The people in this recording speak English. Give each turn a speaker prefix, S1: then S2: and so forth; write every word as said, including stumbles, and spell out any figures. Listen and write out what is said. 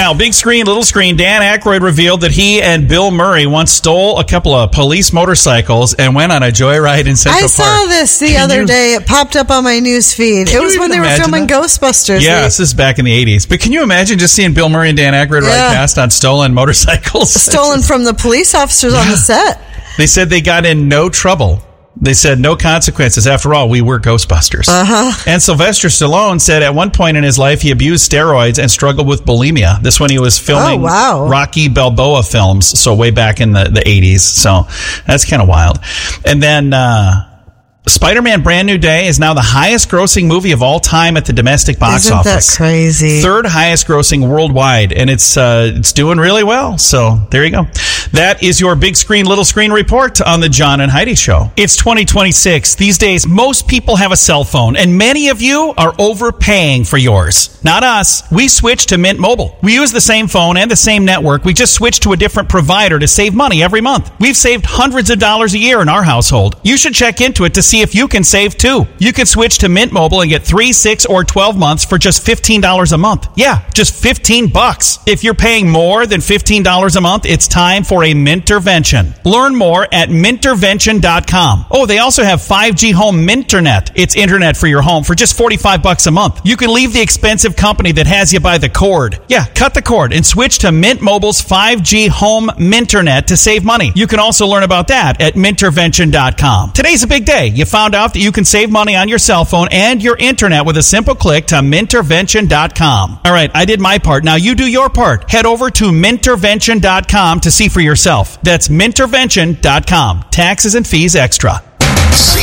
S1: Now, big screen, little screen, Dan Aykroyd revealed that he and Bill Murray once stole a couple of police motorcycles and went on a joyride in Central
S2: I
S1: Park.
S2: saw this the
S1: Can
S2: other
S1: you-
S2: day. It popped up on my news feed.
S1: Can
S2: It was
S1: you
S2: when they
S1: even
S2: were
S1: imagine
S2: filming
S1: that?
S2: Ghostbusters.
S1: Yeah,
S2: They-
S1: this is back in the eighties. But can you imagine just seeing Bill Murray and Dan Aykroyd
S2: Yeah.
S1: ride past on stolen motorcycles?
S2: Stolen from the police officers on the set.
S1: They said they got in no trouble. They said no consequences. After all, we were Ghostbusters.
S2: Uh-huh.
S1: And Sylvester Stallone said at one point in his life he abused steroids and struggled with bulimia. This when he was filming
S2: Oh, wow.
S1: Rocky Balboa films, so way back in the, the eighties. So that's kind of wild. And then uh, Spider-Man Brand New Day is now the highest grossing movie of all time at the domestic box
S2: Isn't
S1: office.
S2: that crazy?
S1: Third highest grossing worldwide, and it's uh, it's doing really well. So there you go. That is your big screen, little screen report on the John and Heidi Show. It's twenty twenty-six. These days, most people have a cell phone, and many of you are overpaying for yours. Not us. We switched to Mint Mobile. We use the same phone and the same network. We just switched to a different provider to save money every month. We've saved hundreds of dollars a year in our household. You should check into it to see if you can save too. You can switch to Mint Mobile and get three, six, or twelve months for just fifteen dollars a month. Yeah, just fifteen bucks. If you're paying more than fifteen dollars a month, it's time for a Mintervention. Learn more at Mintervention dot com. Oh, they also have five G Home Minternet. It's internet for your home for just forty-five bucks a month. You can leave the expensive company that has you by the cord. Yeah, cut the cord and switch to Mint Mobile's five G Home Minternet to save money. You can also learn about that at Mintervention dot com. Today's a big day. You found out that you can save money on your cell phone and your internet with a simple click to Mintervention dot com. All right, I did my part. Now you do your part. Head over to Mintervention dot com to see for yourself. That's Mintervention dot com. Taxes and fees extra.
S3: C